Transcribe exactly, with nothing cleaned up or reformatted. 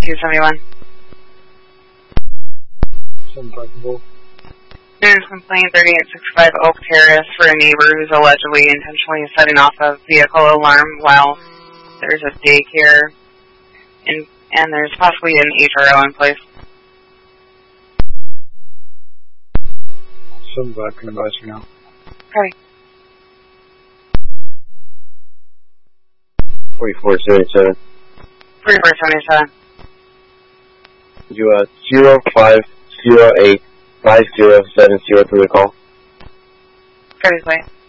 two seventy-one. Some possible. There's complaint thirty-eight sixty-five Oak Terrace for a neighbor who's allegedly intentionally setting off a vehicle alarm while there's a daycare in, and there's possibly an H R O in place. Some uh, can advise for now. Okay. forty-four seventy-seven. forty-four seventy-seven. You, uh, zero five zero eight five zero seven zero for the call. Copy, please.